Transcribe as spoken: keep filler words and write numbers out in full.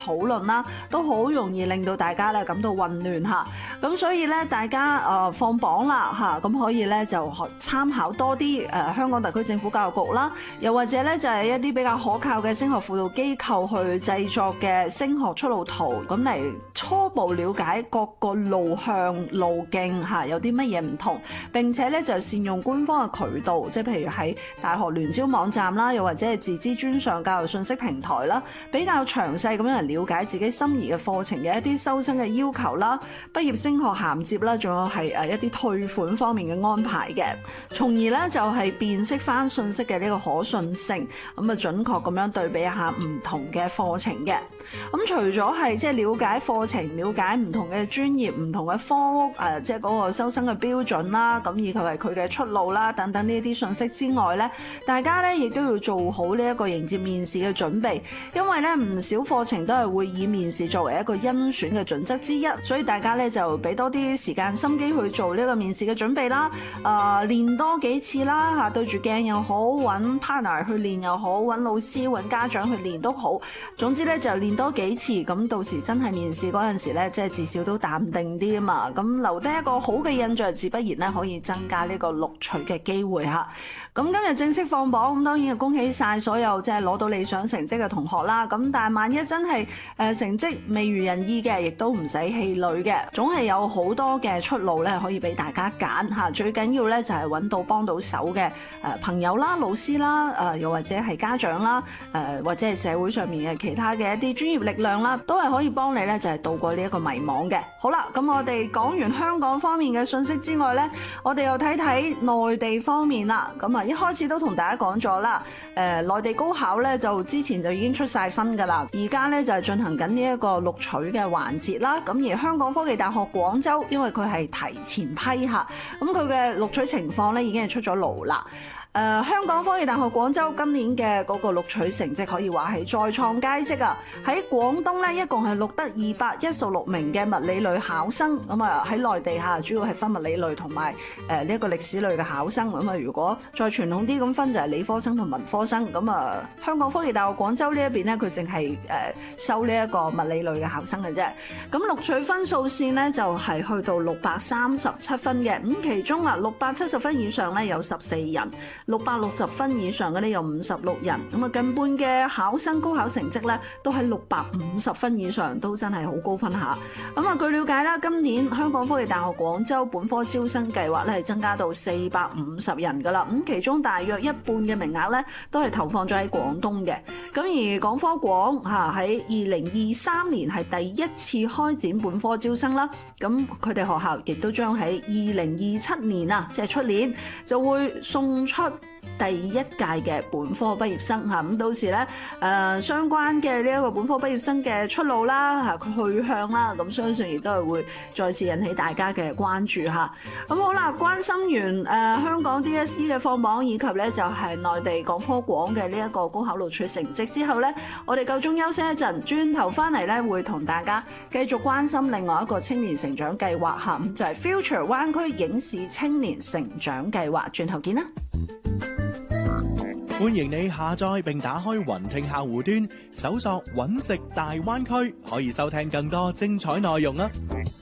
討論啦，都好容易令到大家咧感到混亂嚇。咁所以咧，大家誒、呃、放榜啦嚇，咁可以咧就學參考多啲誒、呃、香港特區政府教育局啦，又或者咧就係、是、一啲比較可靠嘅升學輔導機構去製作嘅升學出路圖，咁嚟初步了解各個路向路徑嚇有啲乜嘢唔同，並且咧就善用官方嘅渠道，即係譬如喺大學聯招網站啦，又或者係自資專上教育信息平台啦，比較詳細咁樣嚟了解自己心儀嘅課程嘅一啲收生嘅要求啦、畢業升學銜接啦，仲有係誒一啲退款方面嘅安排嘅，從而咧就係辨識翻信息嘅呢個可信性，咁啊準確咁樣對比一下唔同嘅課程嘅。咁除咗係即係了解課程、了解唔同嘅專業、唔同嘅科誒，即係嗰個收生嘅標準啦，咁以及係佢嘅出路啦等等呢一啲信息之外咧，大家咧亦都要做好呢一個迎接面試嘅準備，因為咧唔少課程都係會以面試作為一個甄選嘅準則之一，所以大家咧就俾多啲時間心機去做呢個面試嘅準備啦，誒、呃、練多幾次啦嚇，對住鏡又好，揾 partner 去練又好，揾老師揾家長去練都好，總之咧就練多幾次，咁到時真係面試嗰陣時咧，即係至少都淡定啲啊嘛，咁留低一個好嘅印象，自不然咧可以增加呢個錄取嘅機會嚇。咁今日正式放榜，咁當然要恭喜晒所有即係攞到理想成績嘅同學啦。咁但係萬一真係誒成績未如人意嘅，亦都唔使氣餒嘅，總係有好多嘅出路咧可以俾大家揀嚇。最緊要咧就係揾到幫到手嘅誒朋友啦、老師啦、誒又或者係家長啦、誒或者係社會上面嘅其他嘅一啲專業力量啦，都係可以幫你咧就係渡過呢一個迷茫嘅。好啦，咁我哋講完香港方面嘅信息之外咧，我哋又睇睇內地方面啦。咁啊一開始都同大家講咗啦，誒內地高考咧就之前就已經出晒分㗎啦，而家咧就係進行緊呢一個錄取嘅環節啦。咁而香港科技大學廣州，因為佢係提前批下，咁佢嘅錄取情況咧已經係出咗爐啦。誒、呃、香港科技大學廣州今年嘅嗰個錄取成績可以話係再創佳績啊！喺廣東咧，一共係錄得二百一十六名嘅物理類考生，咁啊喺內地下主要係分物理類同埋誒呢一個歷史類嘅考生，咁啊如果再傳統啲咁分就係理科生同文科生，咁啊香港科技大學廣州呢一邊咧，佢淨係誒收呢一個物理類嘅考生嘅啫。咁錄取分數線咧就係去到六百三十七分嘅，咁其中啊六百七十分以上咧有十四人。六百六十分以上嘅咧有五十六人，咁啊近半嘅考生高考成績咧都喺六百五十分以上，都真係好高分下。咁啊據了解啦，今年香港科技大學廣州本科招生計劃咧係增加到四百五十人噶啦，咁其中大約一半嘅名額咧都係投放咗喺廣東嘅。咁而港科廣嚇喺二零二三年係第一次開展本科招生啦，咁佢哋學校亦都將喺二零二七年啊，即係出年就會送出第一屆嘅本科畢業生嚇，咁到時咧誒、呃、相關嘅呢一個本科畢業生嘅出路啦嚇，佢去向啦，咁相信亦都係會再次引起大家嘅關注嚇。咁好啦，關心完誒、呃、香港 D S E 嘅放榜以及咧就係、是、內地港科廣嘅呢一個高考錄取成績之後咧，我哋夠鐘休息一陣，轉頭翻嚟咧會同大家繼續關心另外一個青年成長計劃嚇，咁就係、是、Future 灣區影視青年成長計劃，轉頭見啦。 歡迎你下載並打開雲聽客戶端，搜索揾食大灣區，可以收聽更多精彩內容啊！